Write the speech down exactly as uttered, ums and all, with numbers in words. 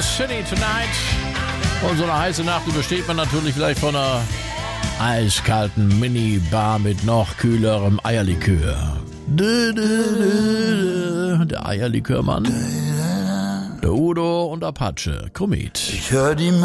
City Tonight. Und so eine heiße Nacht übersteht man natürlich vielleicht von einer eiskalten Minibar mit noch kühlerem Eierlikör. Der Eierlikörmann, der Udo und Apache, Komet. Ich hör die